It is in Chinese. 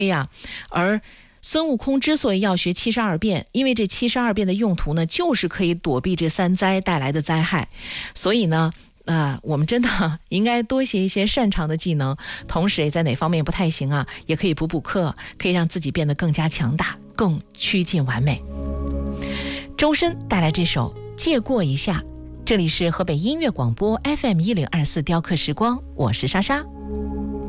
呀。而孙悟空之所以要学72变，因为这72变的用途呢，就是可以躲避这3灾带来的灾害。所以呢，我们真的应该多学一些擅长的技能，同时也在哪方面不太行啊，也可以补课，可以让自己变得更加强大，更趋近完美。周深带来这首《借过一下》，这里是河北音乐广播 FM1024雕刻时光，我是莎莎。